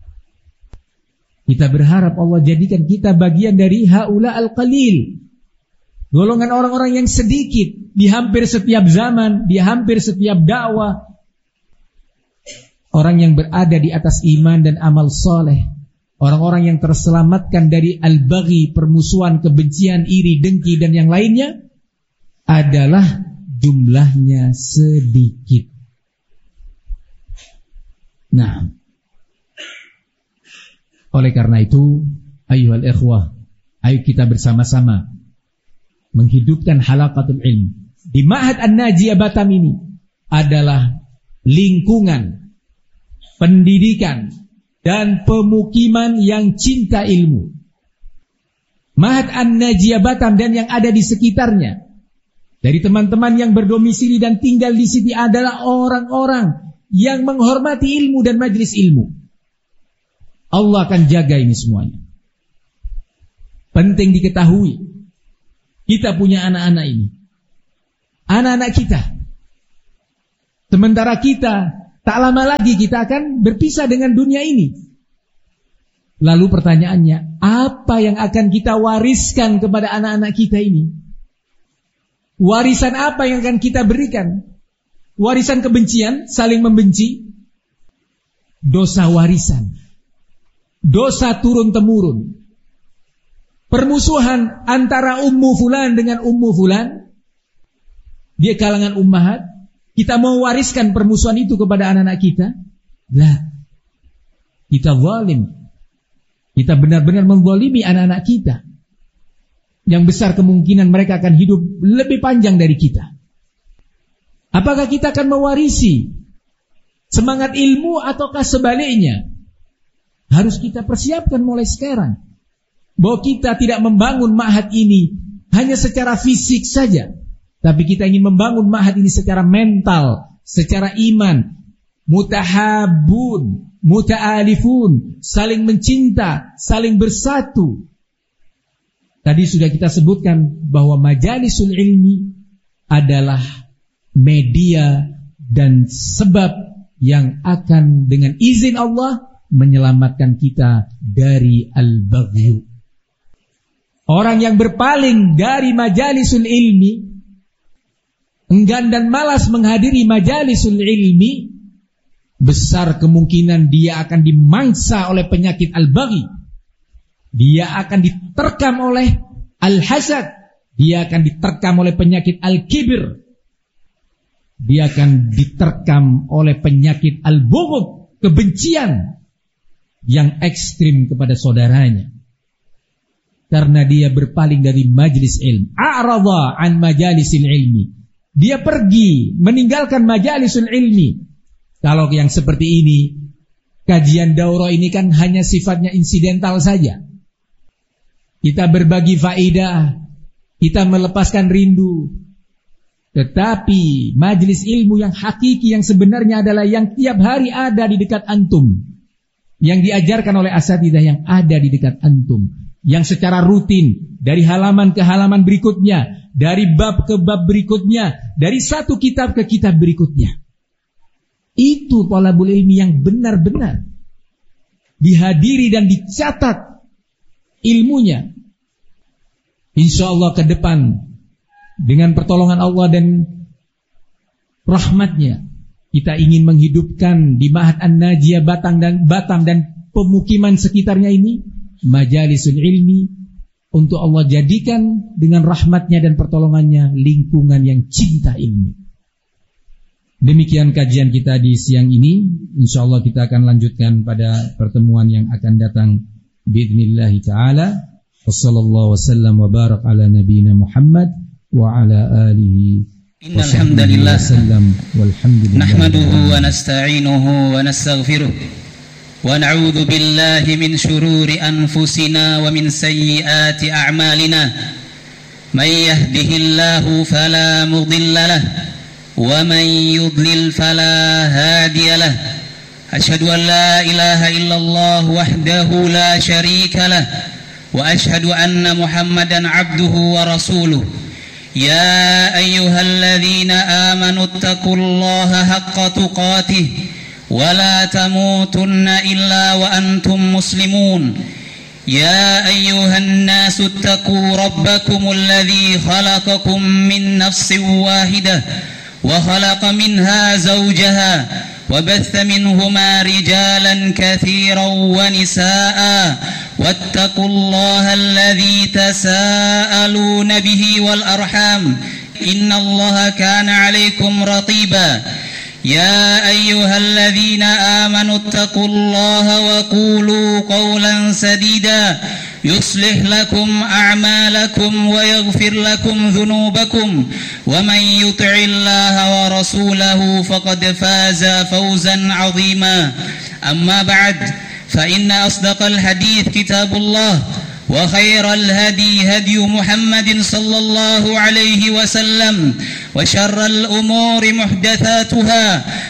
Speaker 1: Kita berharap Allah jadikan kita bagian dari haula al-qalil, golongan orang-orang yang sedikit di hampir setiap zaman, di hampir setiap dakwah. Orang yang berada di atas iman dan amal soleh, orang-orang yang terselamatkan dari al-baghi, permusuhan, kebencian, iri, dengki dan yang lainnya, adalah jumlahnya sedikit. Nah, oleh karena itu, ayyuhal ikhwah, ayo kita bersama-sama menghidupkan halaqatul ilm. Di Ma'had An-Najiyah Batam ini adalah lingkungan pendidikan dan pemukiman yang cinta ilmu. Ma'had An-Najiyah Batam dan yang ada di sekitarnya, dari teman-teman yang berdomisili dan tinggal di sini adalah orang-orang yang menghormati ilmu dan majlis ilmu. Allah akan jaga ini semuanya. Penting diketahui, kita punya anak-anak ini, anak-anak kita. Sementara kita, tak lama lagi kita akan berpisah dengan dunia ini. Lalu pertanyaannya, apa yang akan kita wariskan kepada anak-anak kita ini? Warisan apa yang akan kita berikan? Warisan kebencian, saling membenci? Dosa warisan, dosa turun-temurun, permusuhan antara ummu fulan dengan ummu fulan, dia kalangan ummahat. Kita mau wariskan permusuhan itu kepada anak-anak kita? Lah, kita zalim. Kita benar-benar menzalimi anak-anak kita. Yang besar kemungkinan mereka akan hidup lebih panjang dari kita. Apakah kita akan mewarisi semangat ilmu ataukah sebaliknya? Harus kita persiapkan mulai sekarang, bahwa kita tidak membangun ma'had ini hanya secara fisik saja, tapi kita ingin membangun ma'had ini secara mental, secara iman. Mutahabun, muta'alifun, saling mencinta, saling bersatu. Tadi sudah kita sebutkan bahwa majalisul ilmi adalah media dan sebab yang akan dengan izin Allah menyelamatkan kita dari al-baghyu. Orang yang berpaling dari majalisul ilmi, enggan dan malas menghadiri majalisul ilmi, besar kemungkinan dia akan dimangsa oleh penyakit al-baghi. Dia akan diterkam oleh al-hasad. Dia akan diterkam oleh penyakit al-kibir. Dia akan diterkam oleh penyakit al-bughd, kebencian yang ekstrim kepada saudaranya. Karena dia berpaling dari majlis ilmu. A'radha an majalisil ilmi. Dia pergi meninggalkan majalisul ilmi. Kalau yang seperti ini, kajian daurah ini kan hanya sifatnya insidental saja. Kita berbagi faedah, kita melepaskan rindu. Tetapi majlis ilmu yang hakiki, yang sebenarnya adalah yang tiap hari ada di dekat antum, yang diajarkan oleh asatidzah yang ada di dekat antum, yang secara rutin dari halaman ke halaman berikutnya, dari bab ke bab berikutnya, dari satu kitab ke kitab berikutnya. Itu thalabul ilmi yang benar-benar dihadiri dan dicatat ilmunya. Insya Allah ke depan dengan pertolongan Allah dan rahmatnya, kita ingin menghidupkan di Ma'had An-Najiyah Batam dan Batam dan pemukiman sekitarnya ini majalisul ilmi, untuk Allah jadikan dengan rahmatnya dan pertolongannya lingkungan yang cinta ilmu. Demikian kajian kita di siang ini. InsyaAllah kita akan lanjutkan pada pertemuan yang akan datang bi'idhnillahi ta'ala. Wassallallahu wasallam wa barak ala nabiyina Muhammad wa ala alihi wa sahbihi wa sallam. Walhamdulillah.
Speaker 2: Nahmaduhu wa nasta'inuhu wa nastaghfiruh wa na'udhu billahi min syururi anfusina wa min sayyiati a'malina. Man yahdihillahu fala mudilla lah ومن يضلل فلا هادي له أشهد أن لا إله إلا الله وحده لا شريك له وأشهد أن محمدا عبده ورسوله يا أيها الذين آمنوا اتقوا الله حق تقاته ولا تموتن إلا وأنتم مسلمون يا أيها الناس اتقوا ربكم الذي خلقكم من نفس واحدة وخلق منها زوجها وبث منهما رجالا كثيرا ونساء واتقوا الله الذي تساءلون به والأرحام إن الله كان عليكم رقيبا يا أيها الذين آمنوا اتقوا الله وقولوا قولا سديدا يصلح لكم أعمالكم ويغفر لكم ذنوبكم ومن يطع الله ورسوله فقد فاز فوزا عظيما أما بعد فإن أصدق الحديث كتاب الله وخير الهدي هدي محمد صلى الله عليه وسلم وشر الأمور محدثاتها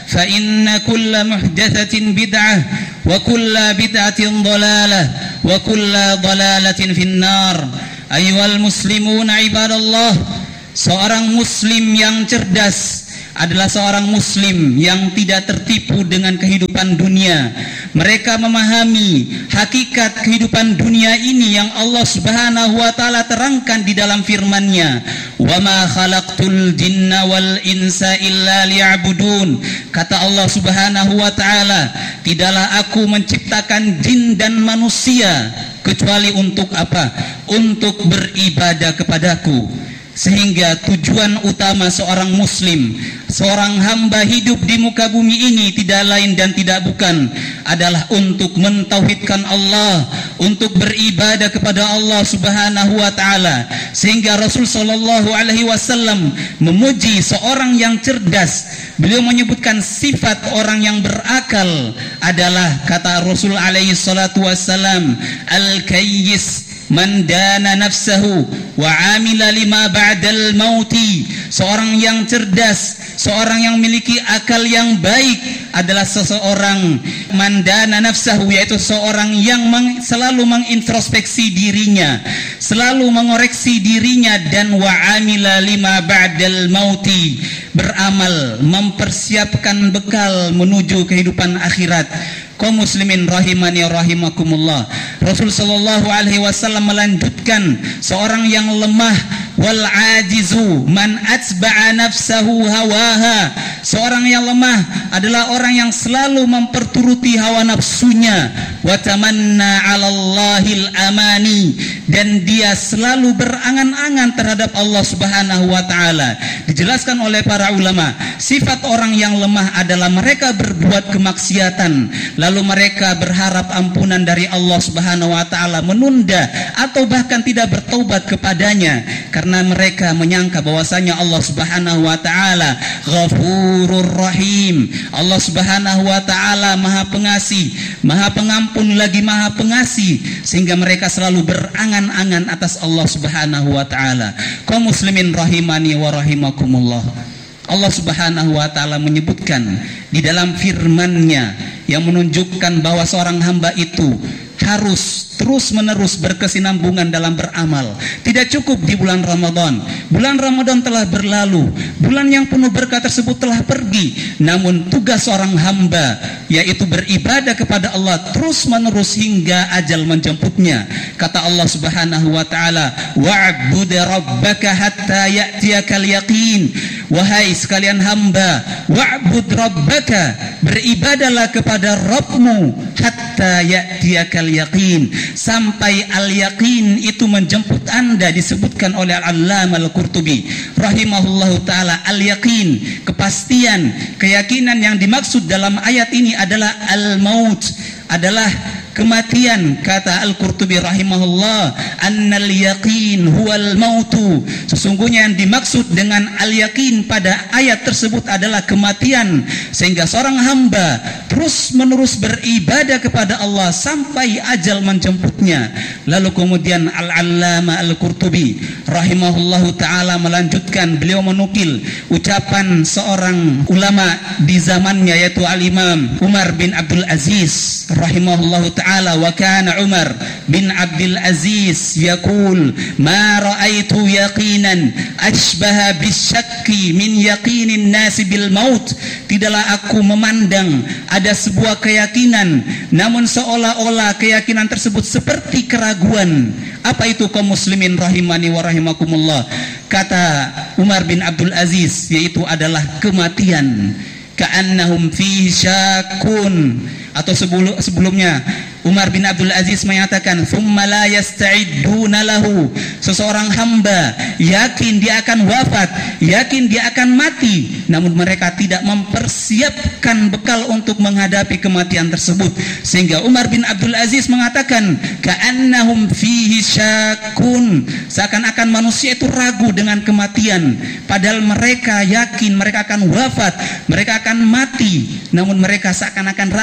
Speaker 2: فإن كل محدثة بدعة وكل بدعة ضلالة وكل ضلالة في النار. أيها المسلمون عباد الله, seorang muslim yang cerdas adalah seorang muslim yang tidak tertipu dengan kehidupan dunia. Mereka memahami hakikat kehidupan dunia ini yang Allah Subhanahu wa taala terangkan di dalam firman-Nya, "Wa ma khalaqtul jinna wal insa illa liya'budun." Kata Allah Subhanahu wa taala, "Tidaklah aku menciptakan jin dan manusia kecuali untuk apa? Untuk beribadah kepadaku." Sehingga tujuan utama seorang muslim, seorang hamba hidup di muka bumi ini tidak lain dan tidak bukan adalah untuk mentauhidkan Allah, untuk beribadah kepada Allah Subhanahu wa taala. Sehingga Rasul sallallahu alaihi wasallam memuji seorang yang cerdas. Beliau menyebutkan sifat orang yang berakal adalah, kata Rasul alaihi salatu wasallam, al-kayyis man dana nafsahu wa amila lima ba'dal mauti. Seorang yang cerdas, seorang yang memiliki akal yang baik adalah seseorang man dana nafsahu, yaitu seorang yang meng, selalu mengintrospeksi dirinya, selalu mengoreksi dirinya, dan wa amila lima ba'dal mauti, beramal mempersiapkan bekal menuju kehidupan akhirat. Kaum muslimin rahimani rahimakumullah, Rasul sallallahu alaihi wasallam melanjutkan, seorang yang lemah, wal ajizu man atba'a nafsahu hawaha. Seorang yang lemah adalah orang yang selalu memperturuti hawa nafsunya, wa tamanna 'alallahil amani, dan dia selalu berangan-angan terhadap Allah Subhanahu wa taala. Dijelaskan oleh para ulama, sifat orang yang lemah adalah mereka berbuat kemaksiatan, lalu mereka berharap ampunan dari Allah Subhanahu wa taala, menunda atau bahkan tidak bertaubat kepadanya karena mereka menyangka bahwasanya Allah Subhanahu wa taala Ghafurur Rahim. Allah Subhanahu wa taala Maha Pengasih, Maha Pengampun lagi Maha Pengasih, sehingga mereka selalu berangan-angan atas Allah Subhanahu wa taala. Kaum muslimin rahimani wa rahimakumullah, Allah Subhanahu wa taala menyebutkan di dalam firman-Nya yang menunjukkan bahwa seorang hamba itu harus terus-menerus berkesinambungan dalam beramal. Tidak cukup di bulan Ramadan. Bulan Ramadan telah berlalu, bulan yang penuh berkah tersebut telah pergi. Namun tugas seorang hamba yaitu beribadah kepada Allah terus-menerus hingga ajal menjemputnya. Kata Allah Subhanahu wa taala, "Wa'bud rabbaka hatta ya'tiyakal yaqin." Wahai sekalian hamba, wa'bud rabbaka, beribadahlah kepada Rabbmu, hatta ya'tiyakal yaqin, sampai al-yaqin itu menjemput Anda. Disebutkan oleh Al-Allamah Al-Qurtubi rahimahullahu taala, al-yaqin, kepastian, keyakinan yang dimaksud dalam ayat ini adalah al-maut, adalah kematian. Kata Al-Qurtubi rahimahullah, annal yaqin huwal mautu, sesungguhnya yang dimaksud dengan al-yaqin pada ayat tersebut adalah kematian. Sehingga seorang hamba terus menerus beribadah kepada Allah sampai ajal menjemputnya. Lalu kemudian Al-Allamah Al-Qurtubi rahimahullahu taala melanjutkan, beliau menukil ucapan seorang ulama di zamannya, yaitu Al-Imam Umar bin Abdul Aziz rahimahullahu ta'ala, wa kana Umar bin Abdul Aziz yaqul, ma ra'aitu yaqinan ashbaha bisyakki min yaqinin nasi bil maut. Tidaklah aku memandang ada sebuah keyakinan, namun seolah-olah keyakinan tersebut seperti keraguan. Apa itu kaum muslimin rahimani wa rahimakumullah? Kata Umar bin Abdul Aziz, yaitu adalah kematian. Ka'annahum fihi syakun, atau sebelum, sebelumnya Umar bin Abdul Aziz menyatakan, "Tsumma la yasta'idduna lahu." Seseorang hamba yakin dia akan wafat, yakin dia akan mati, namun mereka tidak mempersiapkan bekal untuk menghadapi kematian tersebut. Sehingga Umar bin Abdul Aziz mengatakan, "Ka'annahum fihi syakun." Seakan-akan manusia itu ragu dengan kematian, padahal mereka yakin mereka akan wafat, mereka akan mati, namun mereka seakan-akan ragu. Kenapa?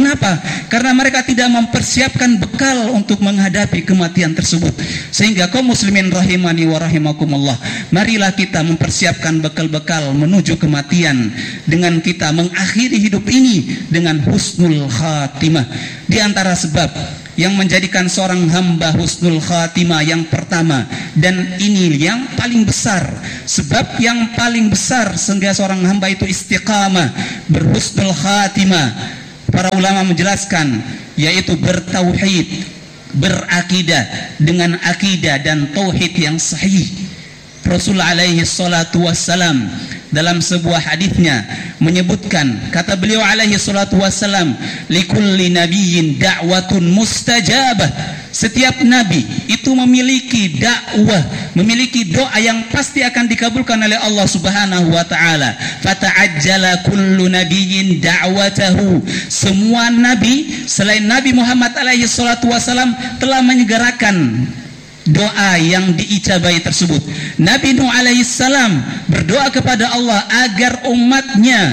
Speaker 2: Kenapa? Karena mereka tidak mempersiapkan bekal untuk menghadapi kematian tersebut. Sehingga kaum muslimin rahimani wa rahimakumullah, marilah kita mempersiapkan bekal-bekal menuju kematian dengan kita mengakhiri hidup ini dengan husnul khatimah. Di antara sebab yang menjadikan seorang hamba husnul khatimah yang pertama, dan ini yang paling besar, sebab yang paling besar sehingga seorang hamba itu istiqamah, berhusnul khatimah, para ulama menjelaskan, yaitu bertauhid, berakidah dengan akidah dan tauhid yang sahih. Rasul alaihi salatu wassalam dalam sebuah hadisnya menyebutkan, kata beliau alaihi salatu wassalam, likulli nabiyyin da'watun mustajabah. Setiap nabi itu memiliki dakwah, memiliki doa yang pasti akan dikabulkan oleh Allah Subhanahu wa taala. Fata'ajjala kullu nabiyyin da'watahu. Semua nabi selain Nabi Muhammad alaihi salatu wasallam telah menyegerakan doa yang diijabahi tersebut. Nabi Nuh alaihi salam berdoa kepada Allah agar umatnya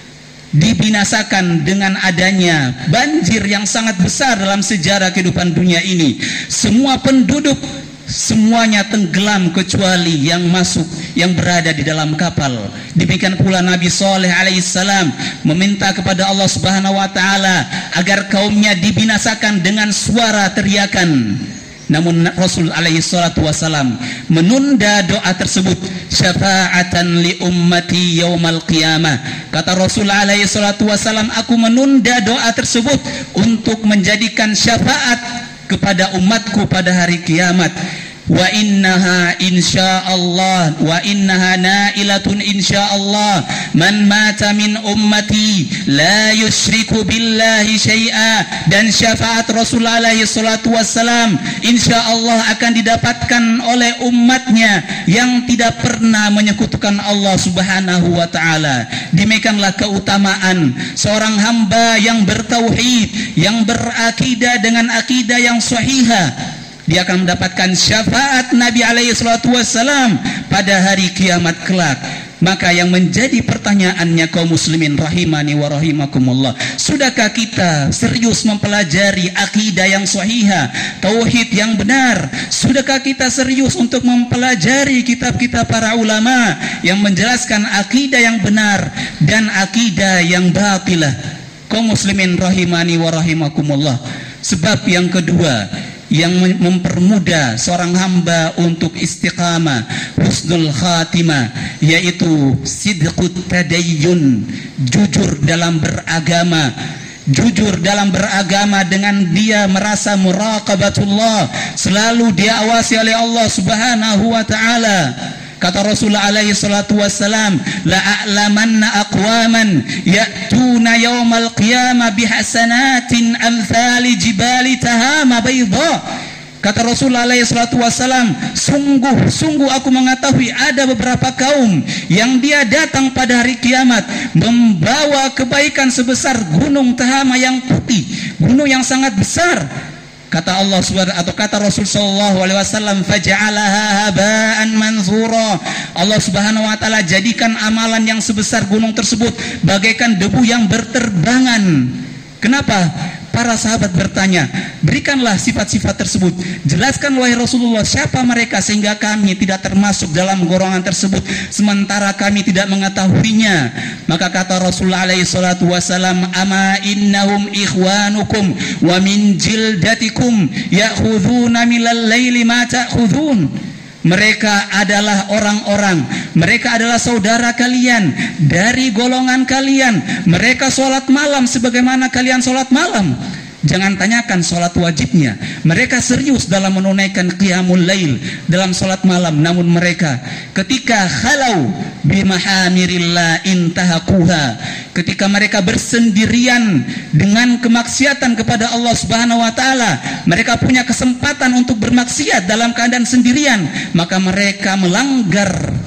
Speaker 2: dibinasakan dengan adanya banjir yang sangat besar dalam sejarah kehidupan dunia ini. Semua penduduk semuanya tenggelam kecuali yang masuk, yang berada di dalam kapal. Demikian pula Nabi Saleh alaihissalam meminta kepada Allah Subhanahu wa taala agar kaumnya dibinasakan dengan suara teriakan. Namun Rasul alaihi salatu wasalam menunda doa tersebut, syafa'atan li ummati yaumal qiyamah. Kata Rasul alaihi salatu wasalam, aku menunda doa tersebut untuk menjadikan syafaat kepada umatku pada hari kiamat. Wa innaha insyaallah wa innaha nailatun insyaallah man mata min ummati la yusyriku billahi syai'a. Dan syafaat Rasul alaihi salatu wassalam insyaallah akan didapatkan oleh umatnya yang tidak pernah menyekutukan Allah Subhanahu wa taala. Demikianlah keutamaan seorang hamba yang bertauhid, yang berakidah dengan akidah yang sahihah. Dia akan mendapatkan syafaat Nabi alaihi salatu wassalam pada hari kiamat kelak. Maka yang menjadi pertanyaannya kaum muslimin rahimani wa rahimakumullah, sudahkah kita serius mempelajari akidah yang sahihah, tauhid yang benar? Sudahkah kita serius untuk mempelajari kitab-kitab para ulama yang menjelaskan akidah yang benar dan akidah yang batilah? Kaum muslimin rahimani wa rahimakumullah. Sebab yang kedua yang mempermudah seorang hamba untuk istiqamah, husnul khatimah, yaitu sidqut tadayyun, jujur dalam beragama. Jujur dalam beragama dengan dia merasa muraqabatullah, selalu diawasi oleh Allah Subhanahu wa taala. Kata Rasulullah alaihi salatu wassalam, la a'lamanna aqwaman ya'tuna yawmal qiyamah bihasanatin amthali jibali tahama bayda. Kata Rasulullah alaihi salatu wassalam, sungguh sungguh aku mengetahui ada beberapa kaum yang dia datang pada hari kiamat membawa kebaikan sebesar gunung Tahama yang putih, gunung yang sangat besar. Kata Allah Subhanahu atau kata Rasul sallallahu alaihi wasallam, faja'alaha haba'an manthura. Allah Subhanahu wa taala jadikan amalan yang sebesar gunung tersebut bagaikan debu yang berterbangan. Kenapa? Para sahabat bertanya, berikanlah sifat-sifat tersebut. Jelaskan wahai Rasulullah, siapa mereka sehingga kami tidak termasuk dalam golongan tersebut sementara kami tidak mengetahuinya. Maka kata Rasulullah alaihi salatu wasalam, ama innahum ikhwanukum wa min jildatikum ya'khudhuna minal laili ma ta'khudhun. Mereka adalah orang-orang, mereka adalah saudara kalian dari golongan kalian. Mereka sholat malam sebagaimana kalian sholat malam. Jangan tanyakan sholat wajibnya. Mereka serius dalam menunaikan qiyamul lail, dalam sholat malam. Namun mereka ketika khalau bimahamirillah intahakuha, ketika mereka bersendirian dengan kemaksiatan kepada Allah Subhanahu wa taala, mereka punya kesempatan untuk bermaksiat dalam keadaan sendirian, maka mereka melanggar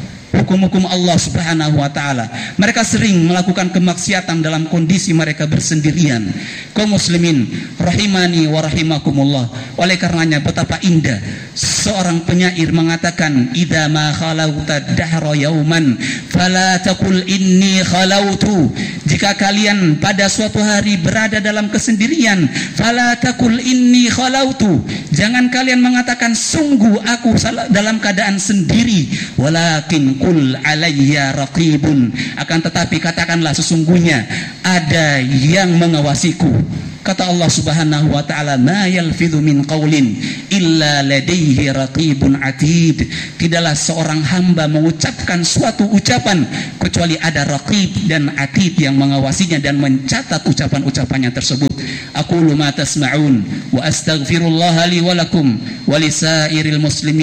Speaker 2: hukum-hukum Allah Subhanahu wa taala. Mereka sering melakukan kemaksiatan dalam kondisi mereka bersendirian. Kaum muslimin rahimani wa rahimakumullah. Oleh karenanya betapa indah seorang penyair mengatakan, idza ma khalauta dahra yauman fala taqul inni khalautu. Jika kalian pada suatu hari berada dalam kesendirian, fala taqul inni khalautu. Jangan kalian mengatakan sungguh aku dalam keadaan sendiri, walakin qul alayya raqibun. Akan tetapi katakanlah sesungguhnya ada yang mengawasiku. Kata Allah Subhanahu wa taala, ma yalfidhu min qaulin illa ladaihi raqibun atid. Tidaklah seorang hamba mengucapkan suatu ucapan kecuali ada raqib dan atid yang mengawasinya dan mencatat ucapan-ucapannya tersebut. Aqulu ma tasma'un wa astaghfirullah li wa lakum wa lisairil muslimin